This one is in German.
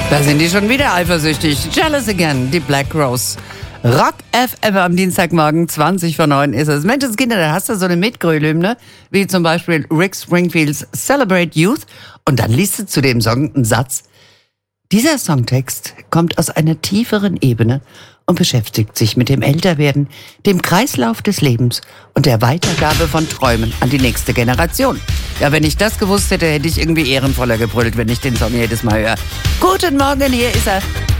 Da sind die schon wieder eifersüchtig. Jealous again, die Black Rose. Rock FM am Dienstagmorgen, 20:09 ist es. Menschenskinder, da hast du so eine Mitgröl-Hymne, wie zum Beispiel Rick Springfields Celebrate Youth. Und dann liest du zu dem Song einen Satz. Dieser Songtext kommt aus einer tieferen Ebene und beschäftigt sich mit dem Älterwerden, dem Kreislauf des Lebens und der Weitergabe von Träumen an die nächste Generation. Ja, wenn ich das gewusst hätte, hätte ich irgendwie ehrenvoller gebrüllt, wenn ich den Song jedes Mal höre. Guten Morgen, hier ist er.